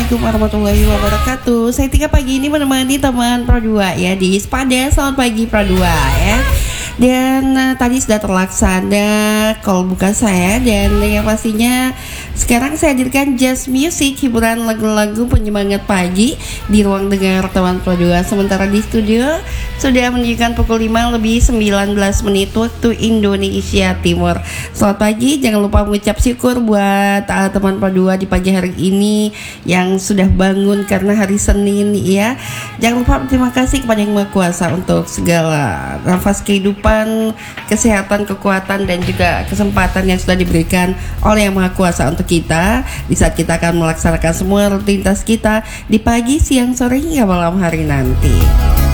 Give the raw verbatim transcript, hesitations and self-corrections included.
Assalamualaikum warahmatullahi wabarakatuh. Saya Tika pagi ini menemani teman Pro dua ya di Spada. Selamat pagi Pro dua ya. Dan uh, tadi sudah terlaksana call buka saya. Dan yang pastinya sekarang saya hadirkan jazz music, hiburan lagu-lagu penyemangat pagi di ruang dengar teman Pro dua. Sementara di studio sudah menunjukkan pukul lima lebih sembilan belas menit waktu Indonesia Timur. Selamat pagi, jangan lupa mengucap syukur buat uh, teman Pro dua di pagi hari ini yang sudah bangun karena hari Senin ya. Jangan lupa berterima kasih kepada Yang Maha Kuasa untuk segala nafas kehidupan, kesehatan, kekuatan dan juga kesempatan yang sudah diberikan oleh Yang Maha Kuasa untuk kita di saat kita akan melaksanakan semua rutinitas kita di pagi, siang, sore hingga malam hari nanti.